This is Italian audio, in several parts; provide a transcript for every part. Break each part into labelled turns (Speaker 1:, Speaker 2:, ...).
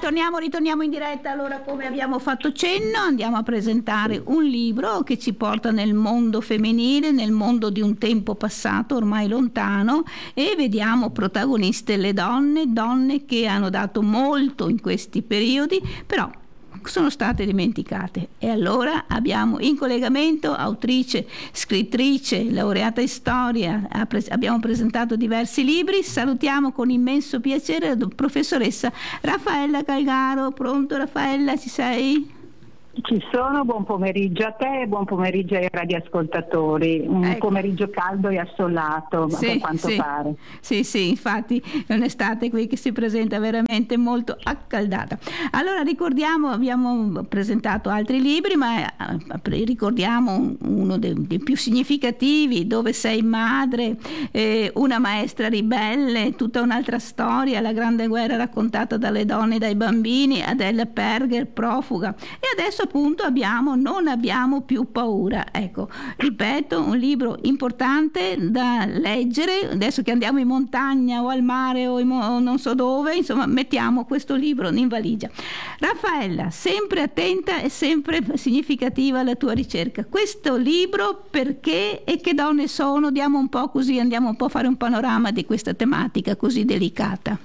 Speaker 1: ritorniamo in diretta. Allora, come abbiamo fatto cenno, andiamo a presentare un libro che ci porta nel mondo femminile, nel mondo di un tempo passato ormai lontano, e vediamo protagoniste le donne che hanno dato molto in questi periodi, però sono state dimenticate. E allora abbiamo in collegamento autrice, scrittrice, laureata in storia, abbiamo presentato diversi libri. Salutiamo con immenso piacere la professoressa Raffaella Galgaro. Pronto Raffaella, ci sei?
Speaker 2: Ci sono, buon pomeriggio a te e buon pomeriggio ai radioascoltatori. Un pomeriggio caldo e assolato, per quanto pare.
Speaker 1: Sì, infatti è un'estate qui che si presenta veramente molto accaldata. Allora ricordiamo, abbiamo presentato altri libri, ma ricordiamo uno dei più significativi, Dove sei madre, una maestra ribelle, tutta un'altra storia, la grande guerra raccontata dalle donne e dai bambini, Adele Perger, profuga, e adesso appunto Non abbiamo più paura. Ecco, ripeto, un libro importante da leggere adesso che andiamo in montagna o al mare o non so dove, insomma mettiamo questo libro in valigia. Raffaella, sempre attenta e sempre significativa la tua ricerca. Questo libro perché e che donne sono? Diamo un po' così, andiamo un po' a fare un panorama di questa tematica così delicata.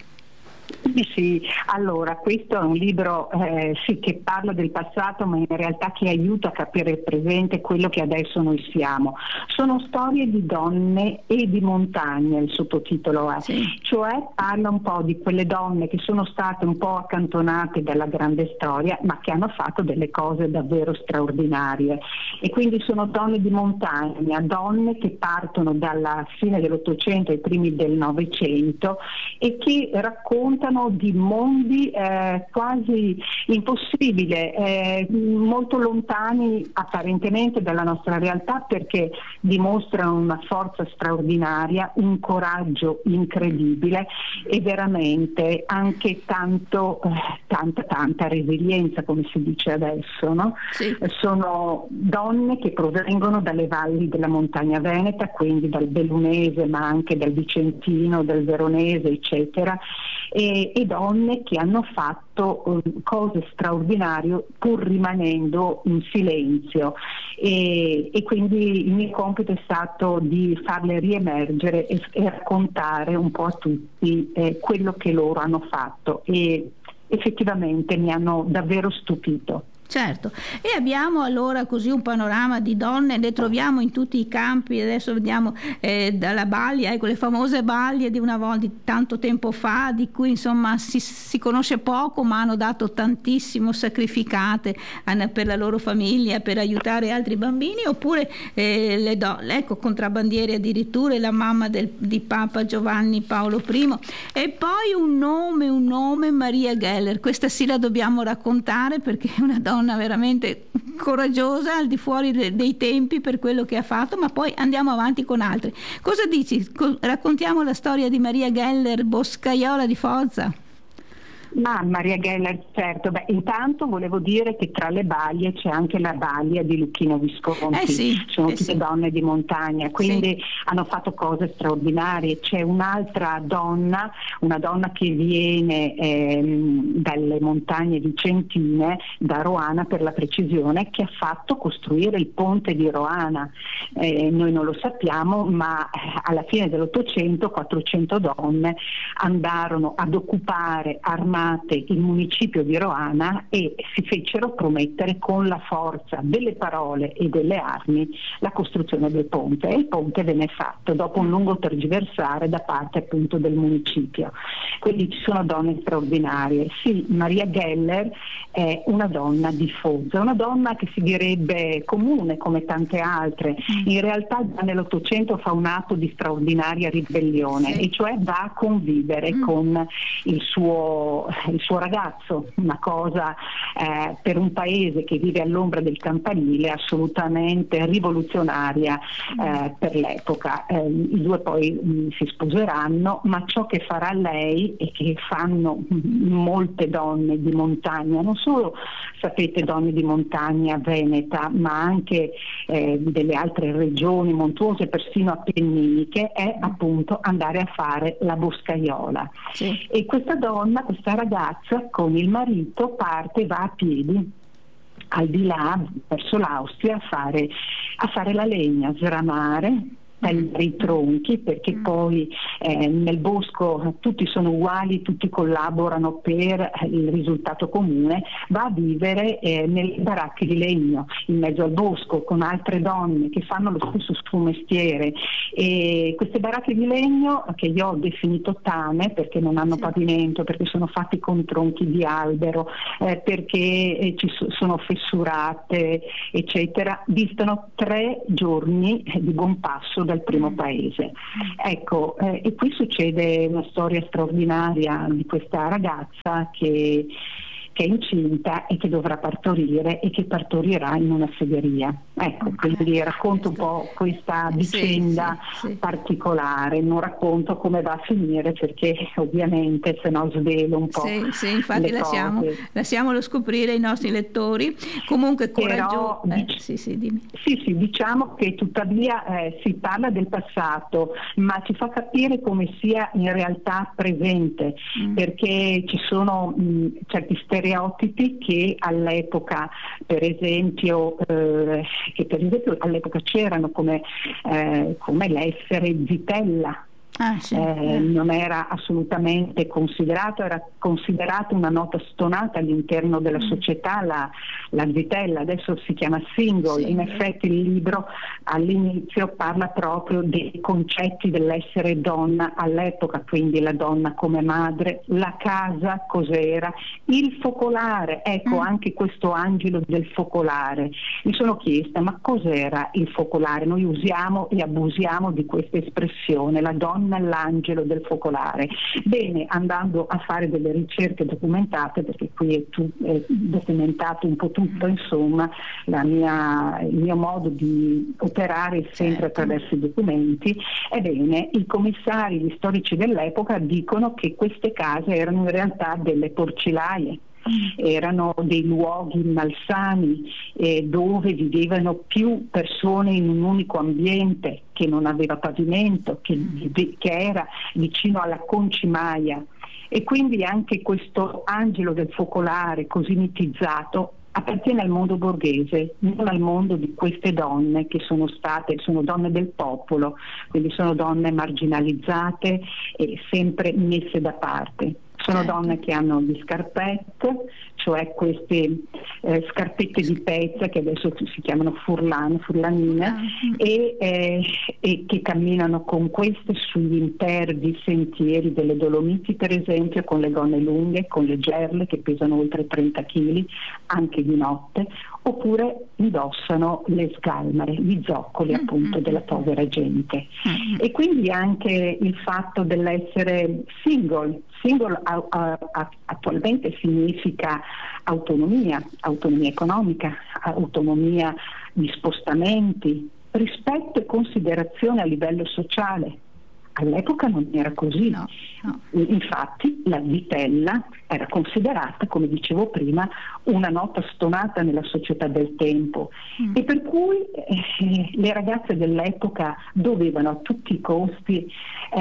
Speaker 2: Sì, allora questo è un libro che parla del passato, ma in realtà che aiuta a capire il presente, quello che adesso noi siamo. Sono storie di donne e di montagna, il sottotitolo è, cioè parla un po' di quelle donne che sono state un po' accantonate dalla grande storia, ma che hanno fatto delle cose davvero straordinarie. E quindi sono donne di montagna, donne che partono dalla fine dell'Ottocento ai primi del Novecento e che raccontano di mondi quasi impossibili, molto lontani apparentemente dalla nostra realtà, perché dimostrano una forza straordinaria, un coraggio incredibile e veramente anche tanta resilienza, come si dice adesso, no? Sì. Sono donne che provengono dalle valli della montagna veneta, quindi dal Bellunese, ma anche dal Vicentino, del Veronese, eccetera, e donne che hanno fatto cose straordinarie pur rimanendo in silenzio, e quindi il mio compito è stato di farle riemergere e raccontare un po' a tutti quello che loro hanno fatto, e effettivamente mi hanno davvero stupito.
Speaker 1: Certo, e abbiamo allora così un panorama di donne, le troviamo in tutti i campi. Adesso vediamo dalla Baglia, le famose Baglie di una volta, di tanto tempo fa, di cui insomma si conosce poco, ma hanno dato tantissimo, sacrificate per la loro famiglia, per aiutare altri bambini, oppure le donne, ecco, contrabbandieri addirittura, la mamma di Papa Giovanni Paolo I, e poi un nome, Maria Geller. Questa sì la dobbiamo raccontare perché è una donna veramente coraggiosa, al di fuori dei tempi per quello che ha fatto, ma poi andiamo avanti con altri. Cosa dici? Raccontiamo la storia di Maria Geller, boscaiola di Foggia.
Speaker 2: Ma Maria Geller, certo. Intanto volevo dire che tra le Baglie c'è anche la Baglia di Lucchino Visconti, sono tutte donne di montagna, quindi hanno fatto cose straordinarie. C'è un'altra donna, una donna che viene dalle montagne vicentine, da Roana per la precisione, che ha fatto costruire il ponte di Roana. Noi non lo sappiamo, ma alla fine dell'Ottocento 400 donne andarono ad occupare armate il municipio di Roana e si fecero promettere con la forza delle parole e delle armi la costruzione del ponte, e il ponte venne fatto dopo un lungo tergiversare da parte appunto del municipio. Quindi ci sono donne straordinarie. Sì, Maria Geller è una donna di Foggia, una donna che si direbbe comune come tante altre. In realtà già nell'Ottocento fa un atto di straordinaria ribellione, e cioè va a convivere con il suo ragazzo, una cosa per un paese che vive all'ombra del campanile assolutamente rivoluzionaria per l'epoca. I due poi si sposeranno, ma ciò che farà lei e che fanno molte donne di montagna, non solo sapete donne di montagna veneta, ma anche delle altre regioni montuose, persino appenniniche, è appunto andare a fare la boscaiola. E questa donna, questa ragazza con il marito parte e va a piedi al di là verso l'Austria a fare la legna, sramare, tagliare i tronchi, perché poi nel bosco tutti sono uguali, tutti collaborano per il risultato comune. Va a vivere nelle baracche di legno in mezzo al bosco con altre donne che fanno lo stesso suo mestiere, e queste baracche di legno, che io ho definito tane perché non hanno pavimento, perché sono fatti con tronchi di albero, perché sono fessurate eccetera, distano 3 giorni di buon passo dal primo paese. Ecco, e qui succede una storia straordinaria di questa ragazza che è incinta e che dovrà partorire e che partorirà in una segheria. Ecco, quindi racconto un po' questa vicenda particolare, non racconto come va a finire perché ovviamente se no svelo un po'.
Speaker 1: Sì, infatti lasciamolo scoprire ai nostri lettori. Comunque coraggioso. Dimmi.
Speaker 2: Sì, diciamo che tuttavia si parla del passato, ma ci fa capire come sia in realtà presente, perché ci sono certi stereotipi che all'epoca, per esempio, all'epoca c'erano come l'essere zitella. Non era assolutamente considerato, era considerato una nota stonata all'interno della società la zitella, adesso si chiama single. In effetti il libro all'inizio parla proprio dei concetti dell'essere donna all'epoca, quindi la donna come madre, la casa cos'era, il focolare, ecco anche questo angelo del focolare. Mi sono chiesta ma cos'era il focolare? Noi usiamo e abusiamo di questa espressione, la donna l'angelo del focolare. Bene, andando a fare delle ricerche documentate, perché qui è documentato un po' tutto, insomma, il mio modo di operare è sempre attraverso i documenti. Ebbene, i commissari, gli storici dell'epoca dicono che queste case erano in realtà delle porcilaie. Erano dei luoghi malsani dove vivevano più persone in un unico ambiente, che non aveva pavimento, che era vicino alla concimaia, e quindi anche questo angelo del focolare così mitizzato appartiene al mondo borghese, non al mondo di queste donne che sono donne del popolo, quindi sono donne marginalizzate e sempre messe da parte. Sono donne che hanno gli scarpette, cioè queste scarpette di pezza che adesso si chiamano furlanine, e che camminano con queste sugli impervi sentieri delle Dolomiti, per esempio, con le gonne lunghe, con le gerle che pesano oltre 30 kg, anche di notte, oppure indossano le scalmare, gli zoccoli appunto della povera gente. E quindi anche il fatto dell'essere single attualmente significa autonomia economica, autonomia di spostamenti, rispetto e considerazione a livello sociale. All'epoca non era così. No. Infatti la vitella era considerata, come dicevo prima, una nota stonata nella società del tempo, e per cui le ragazze dell'epoca dovevano a tutti i costi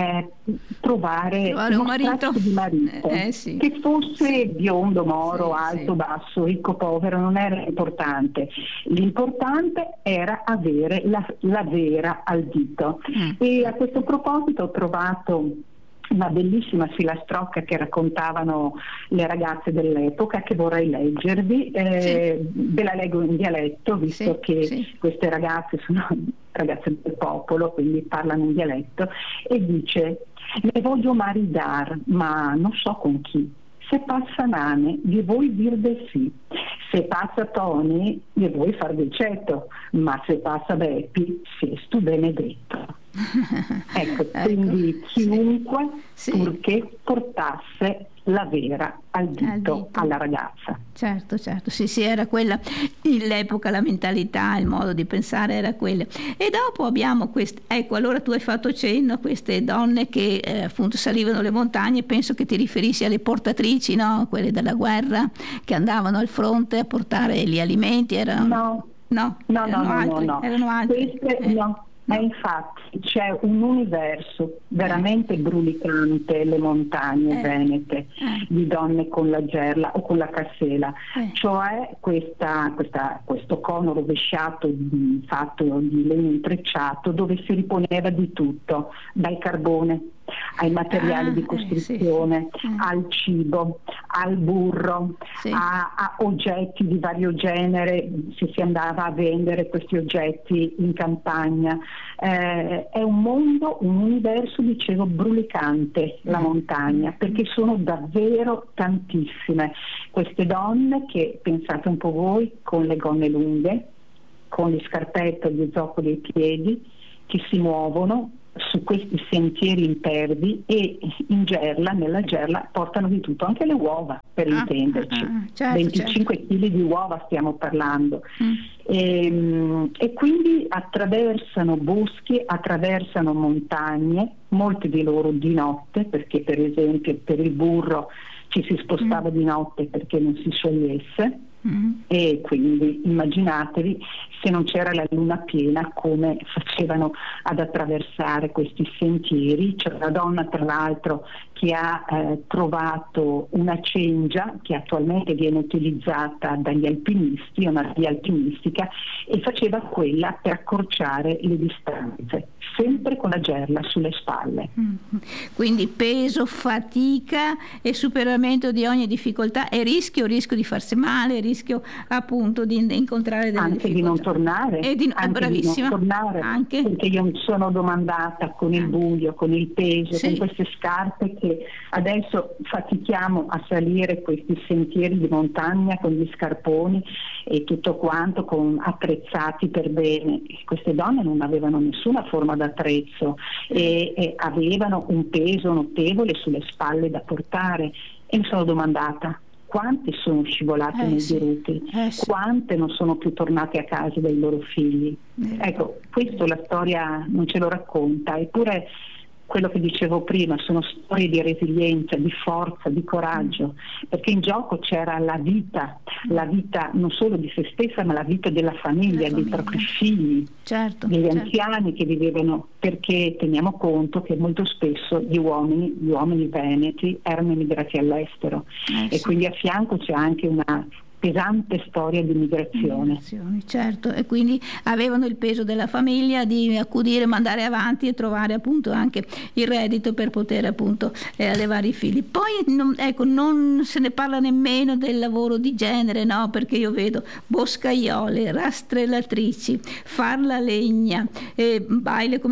Speaker 2: trovare
Speaker 1: un marito
Speaker 2: di marito che fosse biondo, moro, alto, basso, ricco, povero, non era importante. L'importante era avere la vera al dito. E a questo proposito ho trovato una bellissima filastrocca che raccontavano le ragazze dell'epoca, che vorrei leggervi. Ve la leggo in dialetto, visto che queste ragazze sono ragazze del popolo, quindi parlano in dialetto, e dice: "Ne voglio maridar, ma non so con chi. Se passa Nane, gli vuoi dir del sì. Se passa Tony, gli vuoi far del ceto. Ma se passa Beppi, sei tu benedetto." Ecco, quindi chiunque, purché portasse la vera al dito alla ragazza.
Speaker 1: Certo, sì, era quella l'epoca, la mentalità, il modo di pensare era quello. E dopo abbiamo ecco, allora tu hai fatto cenno a queste donne che appunto salivano le montagne, penso che ti riferissi alle portatrici, no? Quelle della guerra che andavano al fronte a portare gli alimenti, erano
Speaker 2: No. Erano altri. infatti c'è un universo veramente brulicante, le montagne venete, di donne con la gerla o con la cassela, cioè questo cono rovesciato fatto di legno intrecciato, dove si riponeva di tutto, dal carbone ai materiali di costruzione, al cibo, al burro, a oggetti di vario genere, se si andava a vendere questi oggetti in campagna. È un mondo, un universo, dicevo, brulicante, la montagna, perché sono davvero tantissime queste donne che, pensate un po' voi, con le gonne lunghe, con gli scarpetti e gli zoccoli ai piedi, che si muovono su questi sentieri impervi e nella gerla portano di tutto, anche le uova, per intenderci. Certo, 25 kg di uova stiamo parlando. E quindi attraversano boschi, attraversano montagne, molte di loro di notte, perché per esempio per il burro ci si spostava di notte perché non si sciogliesse. E quindi immaginatevi, se non c'era la luna piena, come facevano ad attraversare questi sentieri. C'è una donna, tra l'altro, che ha trovato una cengia che attualmente viene utilizzata dagli alpinisti, una via alpinistica, e faceva quella per accorciare le distanze, sempre con la gerla sulle spalle.
Speaker 1: Quindi peso, fatica e superamento di ogni difficoltà e rischio di farsi male, rischio appunto di incontrare delle difficoltà.
Speaker 2: Di non tornare.
Speaker 1: Bravissima.
Speaker 2: Di non tornare,
Speaker 1: anche.
Speaker 2: Perché io mi sono domandata, con il buio, con il peso, con queste scarpe, che adesso fatichiamo a salire questi sentieri di montagna con gli scarponi e tutto quanto, attrezzati per bene. Queste donne non avevano nessuna forma d'attrezzo e avevano un peso notevole sulle spalle da portare, e mi sono domandata: quante sono scivolate nei dirupi, quante non sono più tornate a casa dai loro figli. Ecco, questo la storia non ce lo racconta, eppure quello che dicevo prima sono storie di resilienza, di forza, di coraggio, perché in gioco c'era la vita non solo di se stessa, ma la vita della famiglia, dei propri figli, degli anziani che vivevano, perché teniamo conto che molto spesso gli uomini veneti erano emigrati all'estero, e quindi a fianco c'è anche una pesante storia di migrazione.
Speaker 1: Certo, e quindi avevano il peso della famiglia di accudire, mandare avanti e trovare appunto anche il reddito per poter appunto allevare i figli. Poi non se ne parla nemmeno del lavoro di genere, no? Perché io vedo boscaiole, rastrellatrici, far la legna, baglie,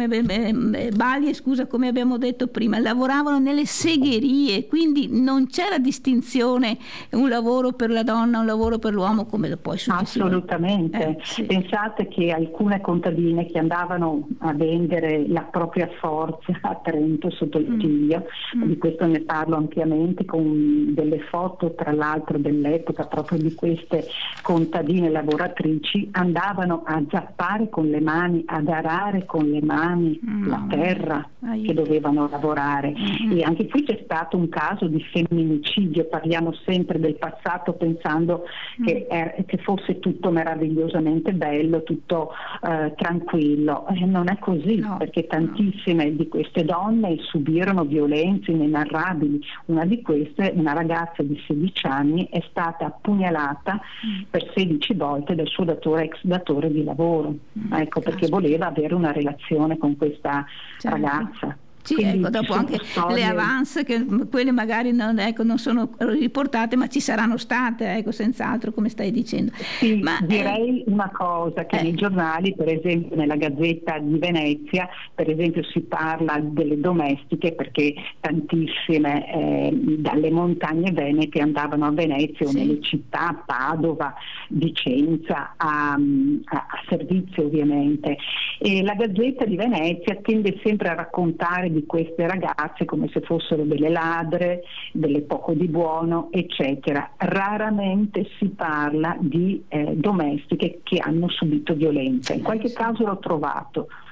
Speaker 1: come abbiamo detto prima, lavoravano nelle segherie, quindi non c'era distinzione, un lavoro per la donna, un lavoro per l'uomo, come poi successivamente.
Speaker 2: Assolutamente. Pensate che alcune contadine che andavano a vendere la propria forza a Trento sotto il Tiglio, di questo ne parlo ampiamente, con delle foto tra l'altro dell'epoca proprio di queste contadine lavoratrici, andavano a zappare con le mani, ad arare con le mani la terra che dovevano lavorare. E anche qui c'è stato un caso di femminicidio, parliamo sempre del passato pensando che fosse tutto meravigliosamente bello, tutto tranquillo. Non è così, perché tantissime di queste donne subirono violenze inenarrabili. Una di queste, una ragazza di 16 anni, è stata appugnalata per 16 volte dal suo ex datore di lavoro, perché voleva avere una relazione con questa ragazza.
Speaker 1: Dopo anche le avance, che quelle magari non sono riportate, ma ci saranno state, senz'altro, come stai dicendo.
Speaker 2: Direi una cosa, che nei giornali, per esempio nella Gazzetta di Venezia, per esempio si parla delle domestiche, perché tantissime dalle montagne venete andavano a Venezia o nelle città, Padova, Vicenza, a servizio ovviamente. E la Gazzetta di Venezia tende sempre a raccontare di queste ragazze come se fossero delle ladre, delle poco di buono, eccetera. Raramente si parla di domestiche che hanno subito violenza. In qualche caso l'ho trovato,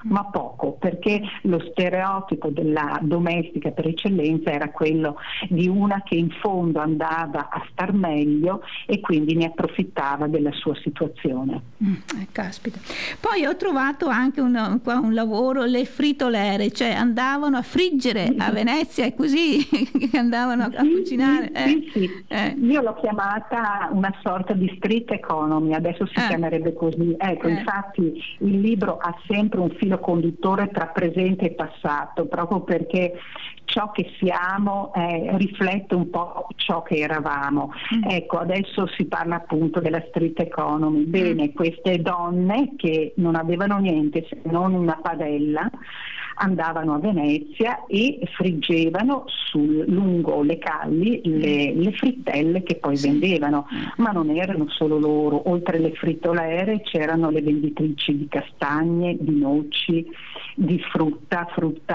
Speaker 2: ma poco, perché lo stereotipo della domestica per eccellenza era quello di una che in fondo andava a star meglio e quindi ne approfittava della sua situazione.
Speaker 1: Caspita. Poi ho trovato anche qua un lavoro, le fritolere, cioè andavano a friggere a Venezia e così andavano a cucinare.
Speaker 2: Sì. Io l'ho chiamata una sorta di street economy, adesso si chiamerebbe così. Ecco, infatti il libro ha sempre un filo conduttore tra presente e passato, proprio perché ciò che siamo riflette un po' ciò che eravamo. Ecco, adesso si parla appunto della street economy. Bene, queste donne che non avevano niente se non una padella andavano a Venezia e friggevano lungo le calli le frittelle che poi vendevano, ma non erano solo loro. Oltre le fritolere c'erano le venditrici di castagne, di noci, di frutta,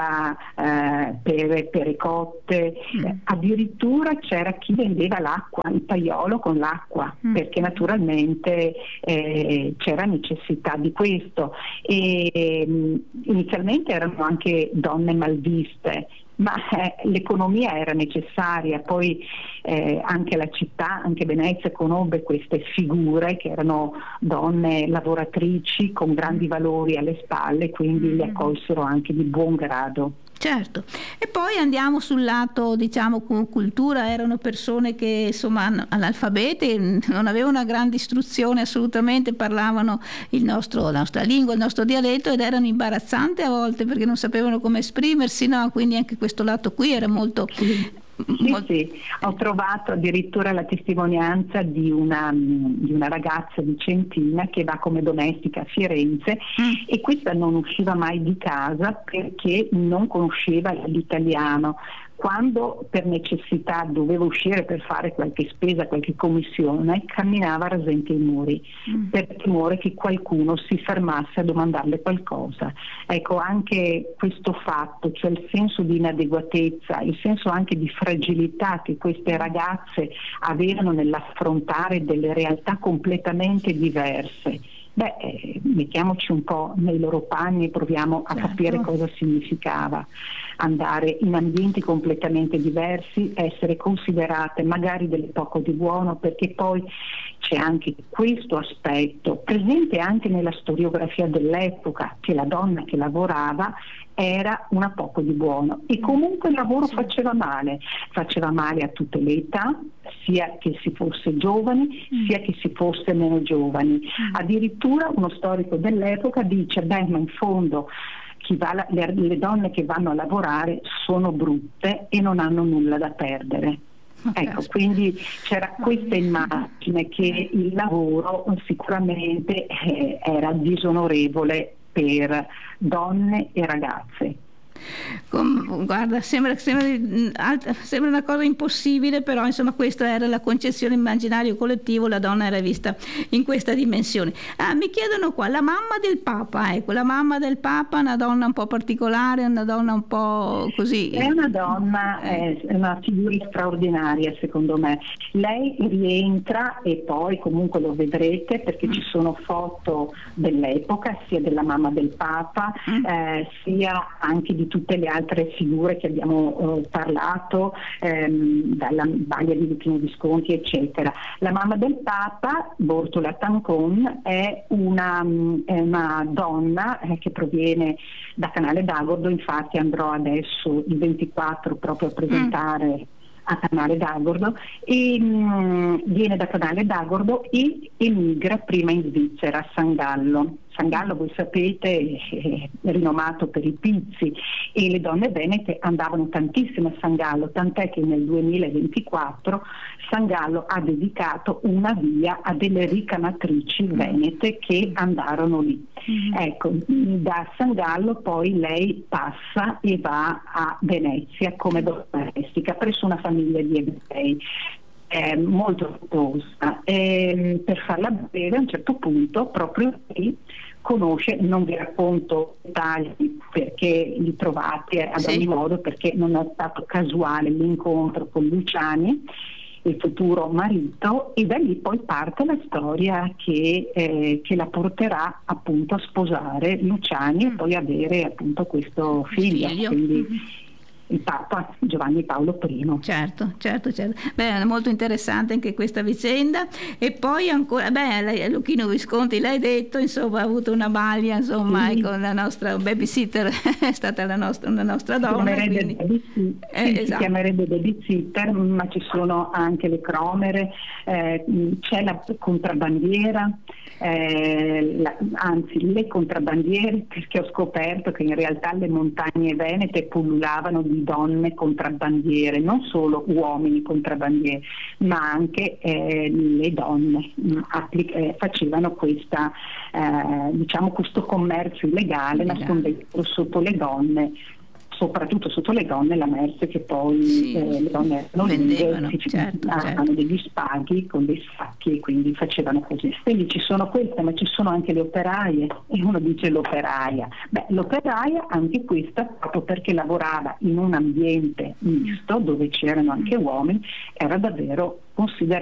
Speaker 2: pere cotte, addirittura c'era chi vendeva l'acqua, il paiolo con l'acqua, perché naturalmente c'era necessità di questo, e inizialmente erano anche donne malviste, ma l'economia era necessaria. Poi anche la città, anche Venezia, conobbe queste figure che erano donne lavoratrici con grandi valori alle spalle, quindi le accolsero anche di buon grado.
Speaker 1: Certo, e poi andiamo sul lato, diciamo, cultura. Erano persone che insomma analfabete, non avevano una grande istruzione assolutamente, parlavano la nostra lingua, il nostro dialetto, ed erano imbarazzanti a volte perché non sapevano come esprimersi, no? Quindi anche questo lato qui era molto...
Speaker 2: Sì. Ho trovato addirittura la testimonianza di una ragazza vicentina che va come domestica a Firenze e questa non usciva mai di casa perché non conosceva l'italiano. Quando per necessità doveva uscire per fare qualche spesa, qualche commissione, camminava rasente i muri per timore che qualcuno si fermasse a domandarle qualcosa. Ecco, anche questo fatto, cioè il senso di inadeguatezza, il senso anche di fragilità che queste ragazze avevano nell'affrontare delle realtà completamente diverse. Mettiamoci un po' nei loro panni e proviamo a capire cosa significava andare in ambienti completamente diversi, essere considerate magari del poco di buono, perché poi c'è anche questo aspetto presente anche nella storiografia dell'epoca, che la donna che lavorava era una poco di buono e comunque il lavoro faceva male a tutte le età, sia che si fosse giovani sia che si fosse meno giovani. Addirittura uno storico dell'epoca dice ma in fondo le donne che vanno a lavorare sono brutte e non hanno nulla da perdere. Ecco, quindi c'era questa immagine che il lavoro sicuramente era disonorevole per donne e ragazze.
Speaker 1: Guarda, sembra una cosa impossibile, però insomma questa era la concezione immaginario collettivo, la donna era vista in questa dimensione. Mi chiedono qua, la mamma del Papa, ecco, la mamma del Papa, una donna un po' particolare, una donna un po' così.
Speaker 2: È una donna, è una figura straordinaria secondo me. Lei rientra, e poi comunque lo vedrete perché ci sono foto dell'epoca, sia della mamma del Papa, sia anche di tutte le altre figure che abbiamo parlato, dalla Balia di Luchino Visconti eccetera. La mamma del Papa, Bortola Tancon, è una donna che proviene da Canale d'Agordo, infatti andrò adesso il 24 proprio a presentare a Canale d'Agordo, e viene da Canale d'Agordo e emigra prima in Svizzera, a San Gallo. San Gallo, voi sapete, è rinomato per i pizzi, e le donne venete andavano tantissimo a San Gallo, tant'è che nel 2024 San Gallo ha dedicato una via a delle ricamatrici venete che andarono lì. Ecco, da San Gallo poi lei passa e va a Venezia come domestica presso una famiglia di ebrei. Molto riposa. Per farla breve, a un certo punto proprio qui conosce, non vi racconto dettagli perché li trovate ad ogni modo, perché non è stato casuale l'incontro con Luciani, il futuro marito, e da lì poi parte la storia che la porterà appunto a sposare Luciani e poi avere appunto questo figlio. Quindi il Papa Giovanni Paolo I.
Speaker 1: Certo. Beh, è molto interessante anche questa vicenda. E poi ancora, Luchino Visconti, l'hai detto, insomma, ha avuto una maglia, insomma,
Speaker 2: sì.
Speaker 1: Ecco, la nostra babysitter è stata una nostra donna.
Speaker 2: Si chiamerebbe babysitter, ma ci sono anche le cromere, c'è la contrabbandiera, anzi le contrabbandiere, perché ho scoperto che in realtà le montagne venete pullulavano di donne contrabbandiere, non solo uomini contrabbandiere, ma anche le donne facevano questa, questo commercio illegale, nascondendo sotto le donne, soprattutto sotto le donne, la merce che poi le donne vendevano, avevano degli spaghi con dei sacchi e quindi facevano così. Quindi ci sono queste, ma ci sono anche le operaie, e uno dice l'operaia. L'operaia anche questa, proprio perché lavorava in un ambiente misto dove c'erano anche uomini, era davvero considerata